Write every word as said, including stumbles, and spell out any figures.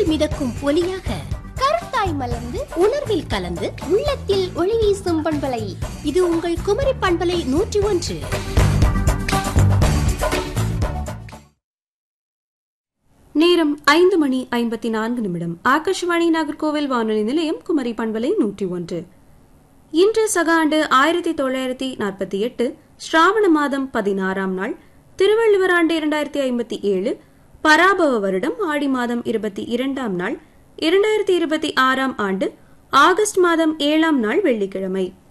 மிதக்கும் ஒலியாக கருத்தாய் மலர்ந்து உணர்வில் கலந்து உள்ளத்தில் ஒளி வீசும் பண்பலை. இது உங்கள் குமரி பண்பலை நூற்றி ஒன்று. நேரம் ஐந்து மணி ஐம்பத்தி நான்கு நிமிடம். ஆகாஷவாணி நாகர்கோவில் வானொலி நிலையம், குமரி பண்பலை நூற்றி ஒன்று. இன்று சக ஆண்டு ஆயிரத்தி தொள்ளாயிரத்தி நாற்பத்தி எட்டு ஸ்ராவண மாதம் பதினாறாம் நாள், திருவள்ளுவர் ஆண்டு இரண்டாயிரத்தி ஐம்பத்தி ஏழு, பராபவ வருடம் ஆடி மாதம் இருபத்தி இரண்டாம் நாள், இரண்டாயிரத்தி இருபத்தி ஆறாம் ஆண்டு ஆகஸ்ட் மாதம் ஏழாம் நாள் வெள்ளிக்கிழமை.